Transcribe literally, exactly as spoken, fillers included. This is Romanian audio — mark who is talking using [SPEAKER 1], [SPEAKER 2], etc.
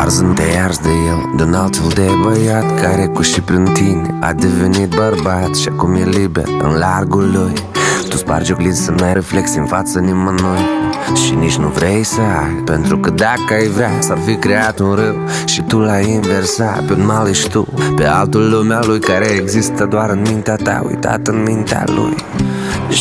[SPEAKER 1] arzând te arzi de el, de un alt fel de băiat care cu și prin tine a devenit bărbat și acum e liber în largul lui. Tu spargi oglinzi să n-ai reflex în fața nimănui și nici nu vrei să ai, pentru că dacă ai vrea s-ar fi creat un râu și tu l-ai inversat. Pe un mal ești tu, pe altul lumea lui care există doar în mintea ta, uitat în mintea lui.